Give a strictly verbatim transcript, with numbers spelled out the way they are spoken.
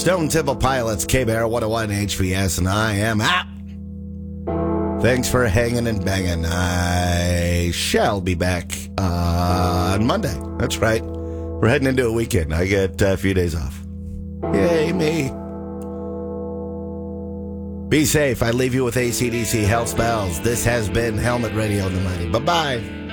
Stone Temple Pilots, K-Bear one oh one H V S, and I am out. Thanks for hanging and banging. I shall be back uh, on Monday. That's right. We're heading into a weekend. I get a few days off. Yay, me. Be safe. I leave you with A C D C Hell's Bells. This has been Helmet Radio in the Mighty. Bye-bye.